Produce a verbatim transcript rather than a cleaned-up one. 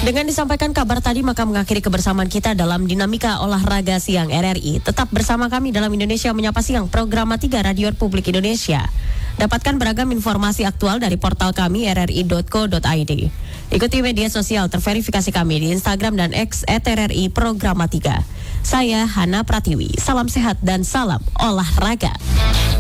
Dengan disampaikan kabar tadi, maka mengakhiri kebersamaan kita dalam Dinamika Olahraga Siang R R I. Tetap bersama kami dalam Indonesia Menyapa Siang, Program tiga Radio Republik Indonesia. Dapatkan beragam informasi aktual dari portal kami r r i dot co dot i d. Ikuti media sosial terverifikasi kami di Instagram dan X at R R I Programa tiga. Saya Hana Pratiwi, salam sehat dan salam olahraga.